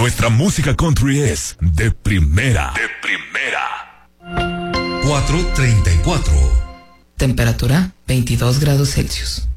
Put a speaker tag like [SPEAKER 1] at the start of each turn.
[SPEAKER 1] Nuestra música country es de primera. De primera.
[SPEAKER 2] 4:34.
[SPEAKER 3] Temperatura 22 grados Celsius.